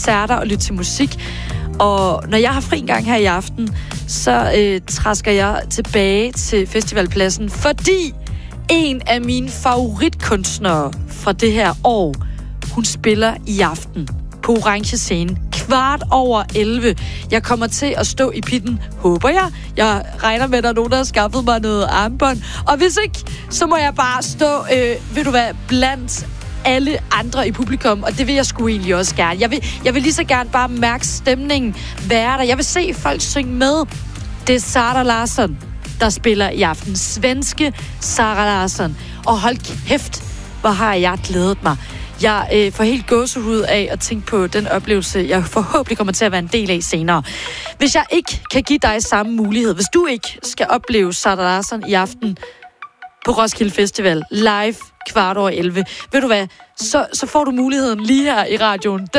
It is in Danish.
koncerter og lytte til musik. Og når jeg har fri en gang her i aften, så trasker jeg tilbage til festivalpladsen, fordi en af mine favoritkunstnere fra det her år, hun spiller i aften på Orange Scene, 11:15. Jeg kommer til at stå i pitten, håber jeg. Jeg regner med, at der er nogen, der har skaffet mig noget armbånd. Og hvis ikke, så må jeg bare stå, ved du hvad, blandt alle andre i publikum, og det vil jeg sgu egentlig også gerne. Jeg vil lige så gerne bare mærke stemningen, være der. Jeg vil se folk synge med. Det er Zara Larsson, der spiller i aften. Svenske Zara Larsson. Og hold kæft, hvor har jeg glædet mig. Jeg får helt gåsehud af at tænke på den oplevelse, jeg forhåbentlig kommer til at være en del af senere. Hvis jeg ikke kan give dig samme mulighed, hvis du ikke skal opleve Zara Larsson i aften på Roskilde Festival live 11:15, ved du hvad, så får du muligheden lige her i radioen.